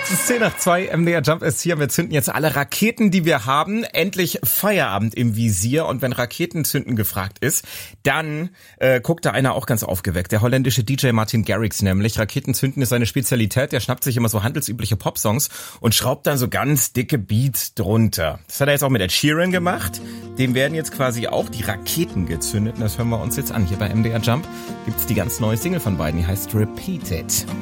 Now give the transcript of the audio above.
Es ist 10:02, MDR Jump ist hier. Wir zünden jetzt alle Raketen, die wir haben. Endlich Feierabend im Visier. Und wenn Raketenzünden gefragt ist, dann guckt da einer auch ganz aufgeweckt. Der holländische DJ Martin Garrix nämlich. Raketenzünden ist seine Spezialität. Der schnappt sich immer so handelsübliche Popsongs und schraubt dann so ganz dicke Beats drunter. Das hat er jetzt auch mit Ed Sheeran gemacht. Dem werden jetzt quasi auch die Raketen gezündet. Und das hören wir uns jetzt an. Hier bei MDR Jump gibt's die ganz neue Single von beiden. Die heißt Repeat It.